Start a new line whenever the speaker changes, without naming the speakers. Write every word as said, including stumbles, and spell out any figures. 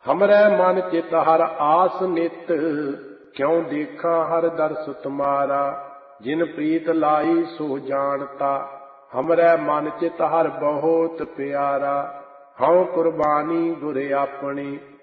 हमरै मन चित हर आस नित, क्यों देखा हर दर्श तुम्हारा। जिन प्रीत लाई सो जानता, हमरै मन चित हर बहुत प्यारा। हऊँ कुर्बानी गुर अपनी,